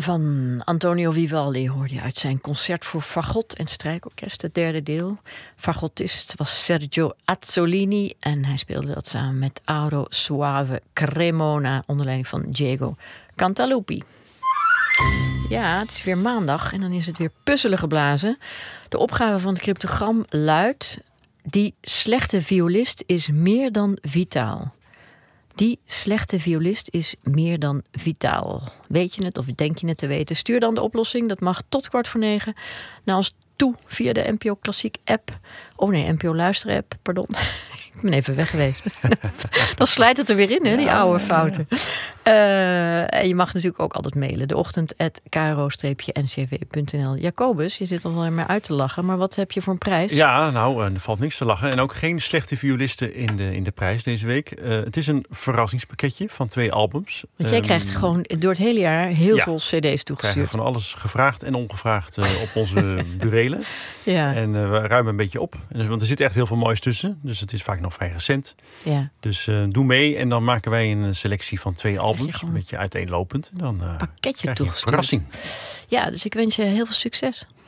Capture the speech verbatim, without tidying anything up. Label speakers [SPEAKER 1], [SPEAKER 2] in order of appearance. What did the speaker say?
[SPEAKER 1] Van Antonio Vivaldi hoorde je uit zijn concert voor fagot en strijkorkest, het derde deel. Fagottist was Sergio Azzolini en hij speelde dat samen met Auro Soave Cremona onder leiding van Diego Cantalupi. Ja, het is weer maandag en dan is het weer puzzelen geblazen. De opgave van het cryptogram luidt: die slechte violist is meer dan vitaal. Die slechte violist is meer dan vitaal. Weet je het of denk je het te weten? Stuur dan de oplossing, dat mag tot kwart voor negen, naar ons toe via de N P O Klassiek app. Oh nee, N P O Luister app, pardon. Ik ben even weg geweest. Dan slijt het er weer in, hè, die ja, oude fouten. Ja, ja. Uh, en je mag natuurlijk ook altijd mailen. De ochtend at k r o n c v punt n l. Jacobus, je zit al wel meer uit te lachen, maar wat heb je voor een prijs?
[SPEAKER 2] Ja, nou, er valt niks te lachen. En ook geen slechte violisten in de, in de prijs deze week. Uh, het is een verrassingspakketje van twee albums.
[SPEAKER 1] Want jij um, krijgt gewoon door het hele jaar heel ja, veel cd's toegestuurd.
[SPEAKER 2] We krijgen van alles gevraagd en ongevraagd uh, op onze burelen. Ja. En uh, we ruimen een beetje op. En, want er zit echt heel veel moois tussen. Dus het is vaak nog vrij recent. Ja. Dus uh, doe mee en dan maken wij een selectie van twee albums. Een beetje uiteenlopend. En dan uh,
[SPEAKER 1] pakketje
[SPEAKER 2] krijg je een verrassing.
[SPEAKER 1] Ja, dus ik wens je heel veel succes.